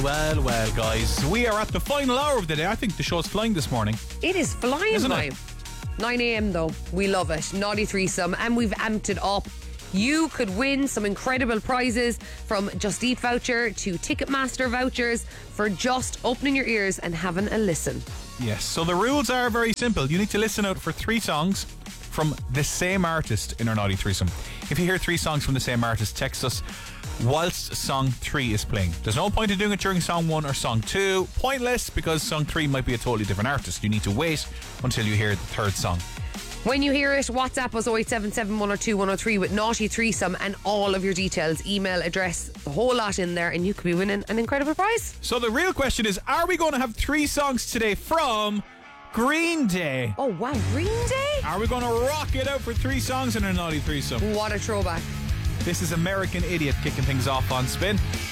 Well, guys, we are at the final hour of the day. I think the show's flying this morning. It is flying Isn't by. it? 9 a.m. though. We love it. Naughty threesome, and we've amped it up. You could win some incredible prizes, from Just Eat voucher to Ticketmaster vouchers, for just opening your ears and having a listen. Yes, so the rules are very simple. You need to listen out for 3 songs from the same artist in our Naughty Threesome. If you hear 3 songs from the same artist, text us whilst song 3 is playing. There's no point in doing it during song 1 or song 2. Pointless, because song 3 might be a totally different artist. You need to wait until you hear the 3rd song. When you hear it, WhatsApp us 0877 102 103 with Naughty Threesome and all of your details, email, address, the whole lot in there, and you could be winning an incredible prize. So the real question is, are we going to have 3 songs today from Green Day? Oh wow, Green Day? Are we going to rock it out for 3 songs in our Naughty Threesome? What a throwback. This is American Idiot kicking things off on Spin.